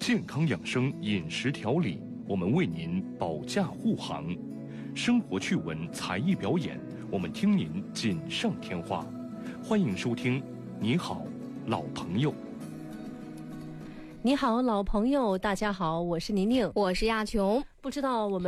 健康养生、饮食调理，我们为您保驾护航；生活趣闻、才艺表演，我们听您锦上添花。欢迎收听《你好，老朋友》。 你好，老朋友，大家好，我是宁宁， 我是亚琼。 不知道我们